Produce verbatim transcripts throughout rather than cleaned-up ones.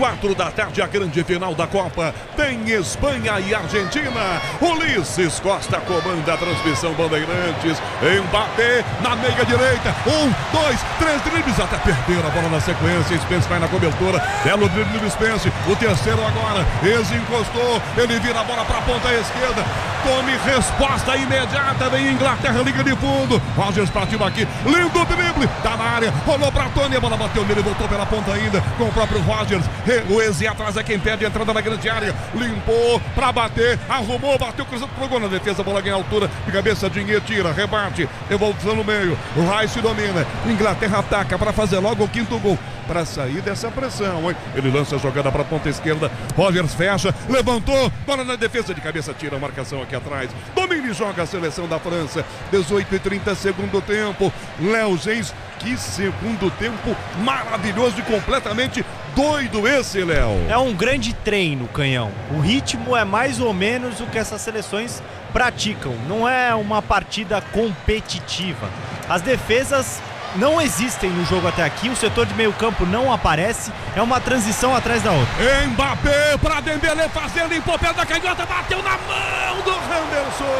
quatro da tarde, a grande final da Copa. Tem Espanha e Argentina. Ulisses Costa comanda a transmissão Bandeirantes. Mbappé na meia direita. Um, dois, três dribles. Até perder a bola na sequência. Spence vai na cobertura. Belo drible do Spence. O terceiro agora. Eze encostou. Ele vira a bola para a ponta esquerda. Tome resposta imediata. Vem Inglaterra, liga de fundo. Rogers partiu aqui. Lindo drible. Tá na área. Rolou para Tony. A bola bateu nele. Voltou pela ponta ainda. Com o próprio Rogers. O Eze atrás é quem pede a entrada na grande área. Limpou para bater. Arrumou. Bateu cruzado pro gol na defesa. A bola ganha altura. De cabeça. Dinheiro tira. Rebate. Devolução no meio. O Rice domina. Inglaterra ataca para fazer logo o quinto gol. Para sair dessa pressão, hein? Ele lança a jogada para a ponta esquerda. Rogers fecha, levantou, bola na defesa de cabeça, tira a marcação aqui atrás. Domina e joga a seleção da França. dezoito e trinta, segundo tempo. Léo Gens, que segundo tempo maravilhoso e completamente doido esse, Léo. É um grande treino, Canhão. O ritmo é mais ou menos o que essas seleções praticam. Não é uma partida competitiva. As defesas não existem no jogo até aqui, o setor de meio campo não aparece, é uma transição atrás da outra. Mbappé para Dembélé fazendo, limpou pé da canhota, bateu na mão do Henderson.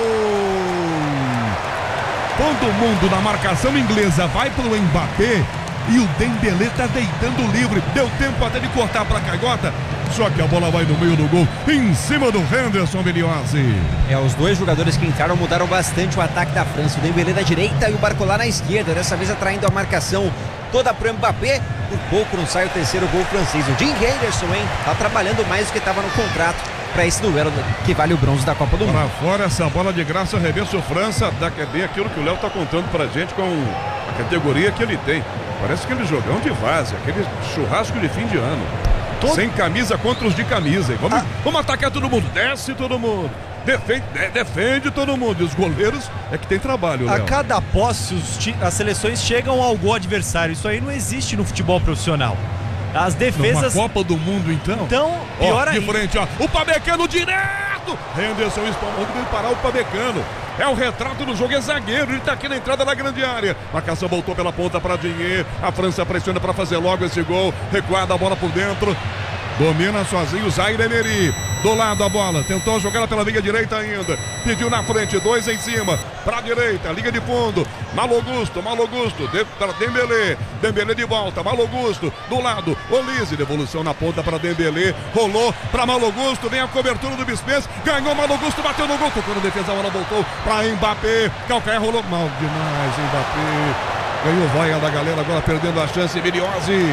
Todo mundo na marcação inglesa vai pro Mbappé e o Dembélé tá deitando livre, deu tempo até de cortar para a canhota. Só que a bola vai no meio do gol, em cima do Henderson, Beliose. É, os dois jogadores que entraram mudaram bastante o ataque da França. O Dembélé da direita e o Barcola na esquerda. Dessa vez atraindo a marcação toda pro Mbappé. Por pouco não sai o terceiro gol francês. O Dean Henderson, hein? Tá trabalhando mais do que estava no contrato para esse duelo que vale o bronze da Copa do Mundo. Para fora essa bola de graça, arremesso França. É bem aquilo que o Léo tá contando pra gente com a categoria que ele tem. Parece aquele jogão de várzea, aquele churrasco de fim de ano. Todo... Sem camisa contra os de camisa. Vamos, ah. vamos atacar todo mundo. Desce todo mundo. Defende, defende todo mundo. E os goleiros é que tem trabalho, Léo. A cada posse, os ti... as seleções chegam ao gol adversário. Isso aí não existe no futebol profissional. As defesas... Numa Copa do Mundo, então? Então, pior ó, de ainda. frente, ó. O Pamecano direto. Henderson espalmou de parar o Pamecano. É o retrato do jogo, é zagueiro, ele tá aqui na entrada da grande área. Marcação voltou pela ponta para Dinheiro. A França pressiona para fazer logo esse gol. Recuada a bola por dentro. Domina sozinho o Zaire Emery. Do lado a bola, tentou jogar ela pela liga direita ainda. Pediu na frente, dois em cima. Pra direita, liga de fundo. Malogusto, Malogusto, de, para Dembélé. Dembélé de volta, Malogusto. Do lado, Olise, devolução na ponta para Dembélé. Rolou para Malogusto, vem a cobertura do Bispens. Ganhou Malogusto, bateu no gol. Tocou na defesa, a bola voltou para Mbappé. Calcaia rolou mal demais, Mbappé. Ganhou vaia da galera, agora perdendo a chance, Viliose.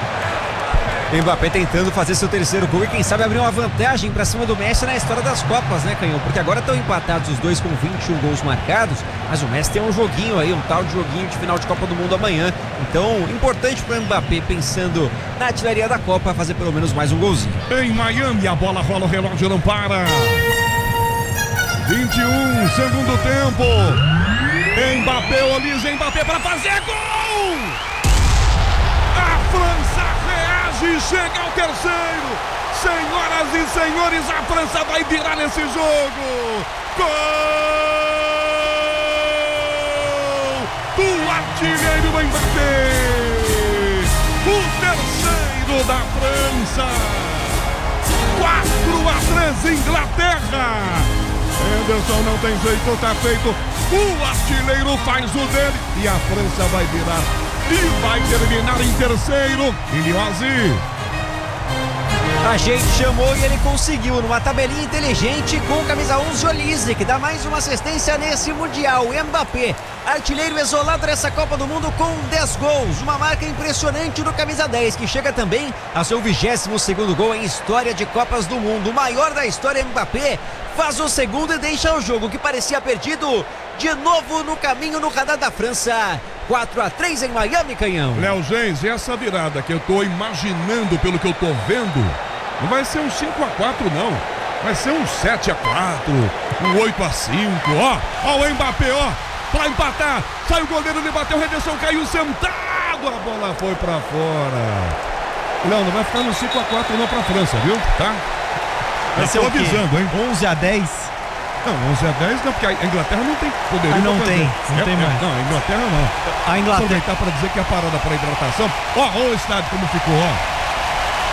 Mbappé tentando fazer seu terceiro gol e quem sabe abrir uma vantagem para cima do Messi na história das Copas, né, Canhão? Porque agora estão empatados os dois com vinte e um gols marcados, mas o Messi tem um joguinho aí, um tal de joguinho de final de Copa do Mundo amanhã. Então, importante para o Mbappé, pensando na artilharia da Copa, fazer pelo menos mais um golzinho. Em Miami, a bola rola, o relógio não para. vinte e um, segundo tempo. Mbappé, Olise, Mbappé para fazer gol! A França reage, chega ao terceiro. Senhoras e senhores, a França vai virar esse jogo. Gol do artilheiro Mbappé. O terceiro da França. quatro a três Inglaterra. Henderson não tem jeito, tá feito. O artilheiro faz o dele e a França vai virar. E vai terminar em terceiro. Iliose. A gente chamou e ele conseguiu numa tabelinha inteligente com camisa onze Olise, que dá mais uma assistência nesse Mundial. Mbappé, artilheiro isolado nessa Copa do Mundo com dez gols. Uma marca impressionante do camisa dez, que chega também a seu vigésimo segundo gol em história de Copas do Mundo. O maior da história, Mbappé, faz o segundo e deixa o jogo que parecia perdido de novo no caminho no radar da França. quatro a três em Miami, Canhão. Léo Gens, essa virada que eu tô imaginando pelo que eu tô vendo, não vai ser um cinco a quatro não, vai ser um sete a quatro, um oito a cinco, ó, ó o Mbappé, ó, pra empatar, sai o goleiro, ele bateu, o Henderson caiu sentado, a bola foi pra fora. Não, não vai ficar no cinco a quatro não pra França, viu, tá? Vai ser avisando, hein? onze a dez. Não, onze a dez não, porque a Inglaterra não tem poder. Ah, não tem, não é, tem é, mais. Não, a Inglaterra não. A Inglaterra. Aproveitar para dizer que a parada para hidratação. Ó, ó o estádio como ficou, ó.